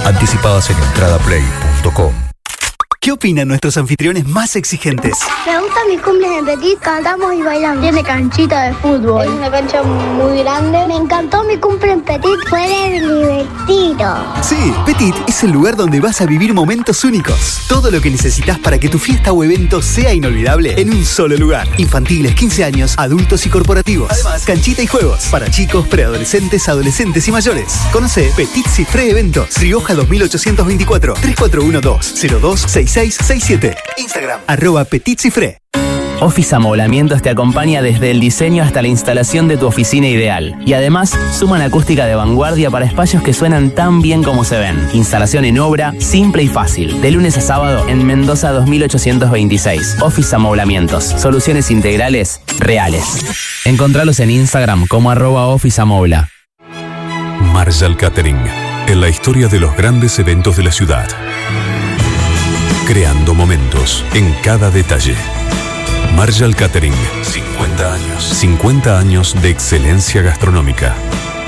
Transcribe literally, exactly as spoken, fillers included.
Anticipadas en entrada play punto com. ¿Qué opinan nuestros anfitriones más exigentes? Me gusta mi cumple en Petit, cantamos y bailamos. Tiene canchita de fútbol. Es una cancha muy grande. Me encantó mi cumple en Petit, fue divertido. Sí, Petit es el lugar donde vas a vivir momentos únicos. Todo lo que necesitas para que tu fiesta o evento sea inolvidable en un solo lugar. Infantiles, quince años, adultos y corporativos. Además, canchita y juegos para chicos, preadolescentes, adolescentes y mayores. Conoce Petit Cifré Eventos, Rioja dos mil ochocientos veinticuatro, tres cuatro uno dos, cero dos seis seis seis siete. Instagram, arroba Petit Cifré. Office Amoblamientos te acompaña desde el diseño hasta la instalación de tu oficina ideal. Y además, suman acústica de vanguardia para espacios que suenan tan bien como se ven. Instalación en obra, simple y fácil. De lunes a sábado en Mendoza dos mil ochocientos veintiséis. Office Amoblamientos. Soluciones integrales reales. Encontralos en Instagram como arroba Office Amobla. Marshall Catering. En la historia de los grandes eventos de la ciudad. Creando momentos en cada detalle. Marshall Catering. cincuenta años. cincuenta años de excelencia gastronómica.